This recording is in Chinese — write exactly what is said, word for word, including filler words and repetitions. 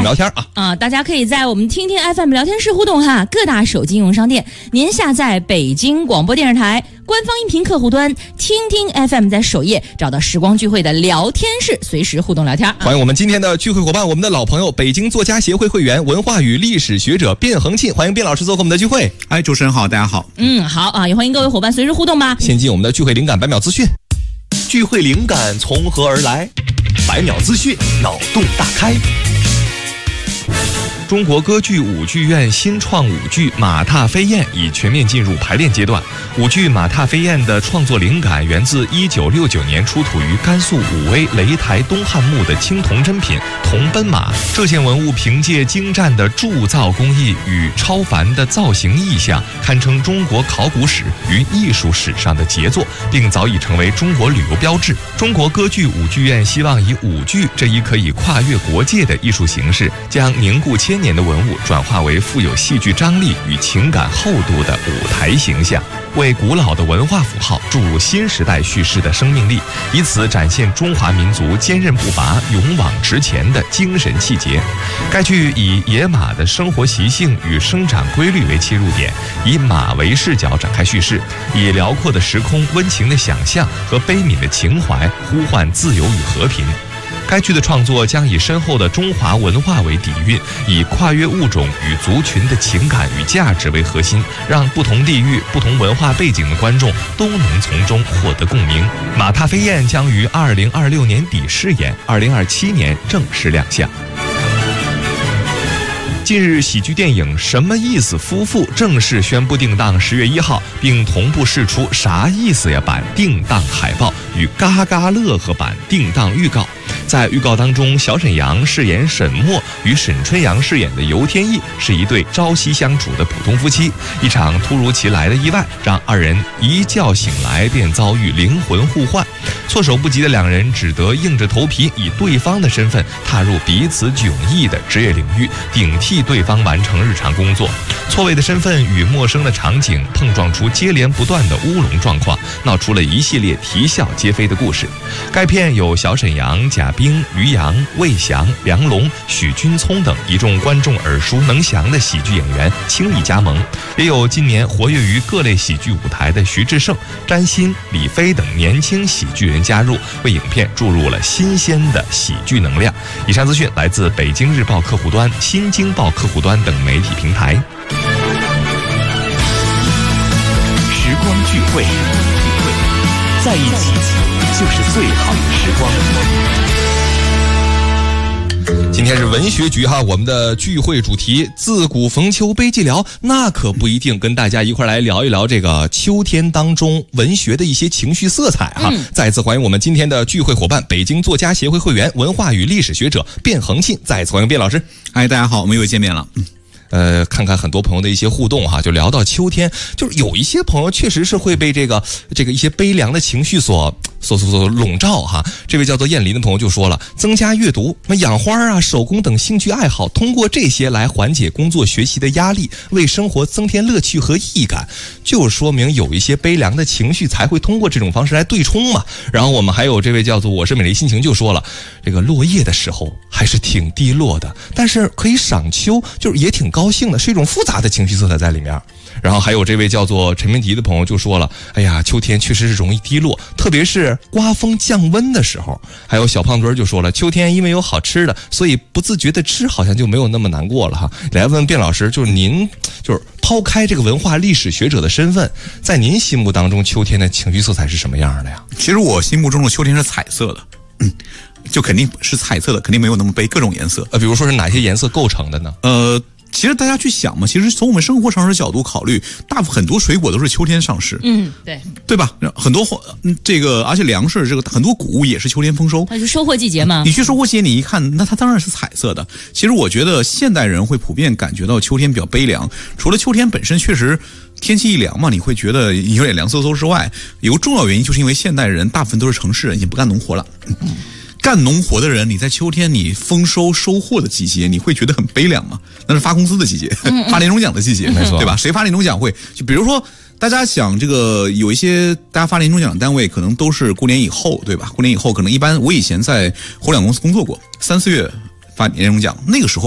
聊天啊啊！大家可以在我们听听 F M 聊天室互动哈，各大手机应用商店，您下载北京广播电视台官方音频客户端，听听 F M， 在首页找到时光聚会的聊天室，随时互动聊天。 欢迎我们今天的聚会伙伴，我们的老朋友，北京作家协会会员、文化与历史学者卞恒庆，欢迎卞老师做客我们的聚会。 哎，主持人好，大家好。 嗯，好啊，也欢迎各位伙伴随时互动吧。 先进我们的聚会灵感百秒资讯。聚会灵感从何而来？百秒资讯，脑洞大开。中国歌剧舞剧院新创舞剧《马踏飞燕》已全面进入排练阶段。舞剧《马踏飞燕》的创作灵感源自一九六九年出土于甘肃武威雷台东汉墓的青铜珍品铜奔马。这件文物凭借精湛的铸造工艺与超凡的造型意象，堪称中国考古史与艺术史上的杰作，并早已成为中国旅游标志。中国歌剧舞剧院希望以舞剧这一可以跨越国界的艺术形式，将凝固千年的文物转化为富有戏剧张力与情感厚度的舞台形象，为古老的文化符号注入新时代叙事的生命力，以此展现中华民族坚韧不拔、勇往直前的精神气节。该剧以野马的生活习性与生长规律为切入点，以马为视角展开叙事，以辽阔的时空、温情的想象和悲悯的情怀呼唤自由与和平。该剧的创作将以深厚的中华文化为底蕴，以跨越物种与族群的情感与价值为核心，让不同地域、不同文化背景的观众都能从中获得共鸣。马踏飞燕将于二零二六年底试演，二零二七年正式亮相。近日，喜剧电影《什么意思夫妇》正式宣布定档十月一号，并同步释出啥意思呀版定档海报与嘎嘎乐呵版定档预告。在预告当中，小沈阳饰演沈墨与沈春阳饰演的尤天意是一对朝夕相处的普通夫妻。一场突如其来的意外让二人一觉醒来便遭遇灵魂互换，措手不及的两人只得硬着头皮以对方的身份踏入彼此迥异的职业领域，顶替对方完成日常工作。错位的身份与陌生的场景碰撞出接连不断的乌龙状况，闹出了一系列啼笑皆非的故事。该片有小沈阳、贾冰、于洋、魏翔、梁龙、许君聪等一众观众耳熟能详的喜剧演员倾力加盟，也有今年活跃于各类喜剧舞台的徐志胜、詹鑫、李飞等年轻喜剧人加入，为影片注入了新鲜的喜剧能量。以上资讯来自北京日报客户端、新京报客户端等媒体平台。 时光聚会，在一起就是最好的时光。 今天是文学局哈，我们的聚会主题自古逢秋悲寂寥，那可不一定，跟大家一块来聊一聊这个秋天当中文学的一些情绪色彩哈。嗯、再次欢迎我们今天的聚会伙伴，北京作家协会会员、文化与历史学者卞恒庆，再次欢迎卞老师。 哎，大家好，我们又见面了。嗯呃，看看很多朋友的一些互动哈，就聊到秋天，就是有一些朋友确实是会被这个这个一些悲凉的情绪所所所所笼罩哈。这位叫做燕林的朋友就说了，增加阅读、养花啊、手工等兴趣爱好，通过这些来缓解工作学习的压力，为生活增添乐趣和意义感，就说明有一些悲凉的情绪才会通过这种方式来对冲嘛。然后我们还有这位叫做我是美丽心情就说了，这个落叶的时候还是挺低落的，但是可以赏秋，就是也挺高兴的，是一种复杂的情绪色彩在里面。然后还有这位叫做陈明迪的朋友就说了，哎呀，秋天确实是容易低落，特别是刮风降温的时候。还有小胖墩就说了，秋天因为有好吃的，所以不自觉的吃好像就没有那么难过了哈。来问问卞老师，就是您就是抛开这个文化历史学者的身份，在您心目当中秋天的情绪色彩是什么样的呀？ 其实我心目中的秋天是彩色的，嗯，就肯定是彩色的，肯定没有那么悲，各种颜色。 呃，比如说是哪些颜色构成的呢？ 呃。其实大家去想嘛，其实从我们生活常识角度考虑，大部分很多水果都是秋天上市， 嗯，对， 对吧？很多这个，而且粮食这个很多谷物也是秋天丰收， 那是收获季节嘛。 你去收获季节，你一看，那它当然是彩色的。其实我觉得现代人会普遍感觉到秋天比较悲凉，除了秋天本身确实天气一凉嘛，你会觉得有点凉飕飕之外，有个重要原因就是因为现代人大部分都是城市人，已经不干农活了。嗯干农活的人，你在秋天你丰收收获的季节，你会觉得很悲凉吗？那是发工资的季节，发年终奖的季节，没错，对吧？谁发年终奖会？就比如说，大家想这个有一些大家发年终奖的单位，可能都是过年以后，对吧？过年以后，可能一般我以前在互联网公司工作过，三四月发年终奖，那个时候。